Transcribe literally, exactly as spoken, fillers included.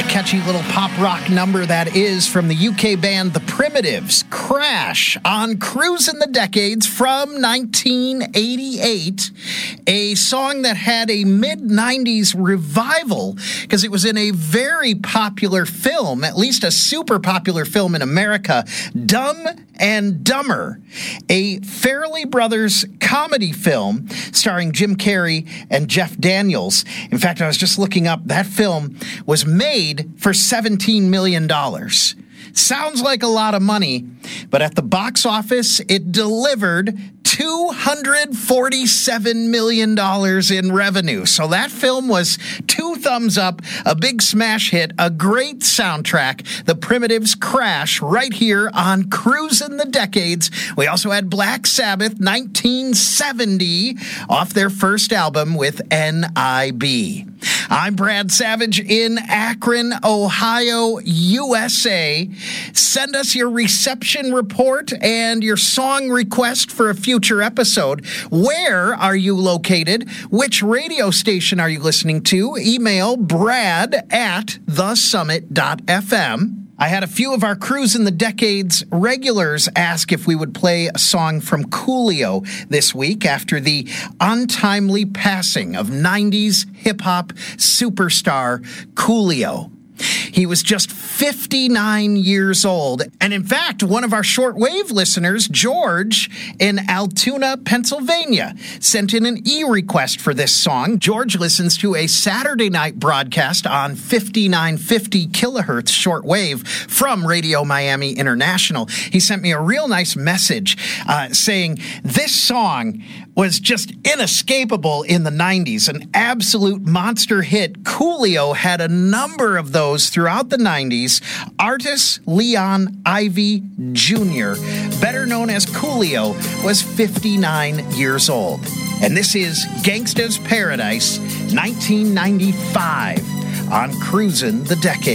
Catchy little pop rock number that is from the U K band The Primitives, Crash, on Cruisin' the Decades from nineteen eighty-eight, a song that had a mid nineties revival because it was in a very popular film, at least a super popular film in America, Dumb and Dumber, a Farrelly Brothers comedy film starring Jim Carrey and Jeff Daniels. In fact, I was just looking up, that film was made for seventeen million dollars. Sounds like a lot of money, but at the box office, it delivered two hundred forty-seven million dollars in revenue. So that film was two thumbs up, a big smash hit, a great soundtrack. The Primitives, Crash, right here on Cruisin' the Decades. We also had Black Sabbath, nineteen seventy, off their first album with N I B. I'm Brad Savage in Akron, Ohio, U S A. Send us your reception report and your song request for a future episode. Where are you located? Which radio station are you listening to? Email brad at the summit dot f m. I had a few of our Cruisin' the Decades regulars ask if we would play a song from Coolio this week after the untimely passing of nineties hip-hop superstar Coolio. He was just fifty-nine years old. And in fact, one of our shortwave listeners, George, in Altoona, Pennsylvania, sent in an e-request for this song. George listens to a Saturday night broadcast on fifty-nine fifty kilohertz shortwave from Radio Miami International. He sent me a real nice message uh, saying this song was just inescapable in the nineties, an absolute monster hit. Coolio had a number of those throughout the nineties. Artis Leon Ivy Junior, better known as Coolio, was fifty-nine years old. And this is Gangsta's Paradise, nineteen ninety-five, on Cruisin' the Decades.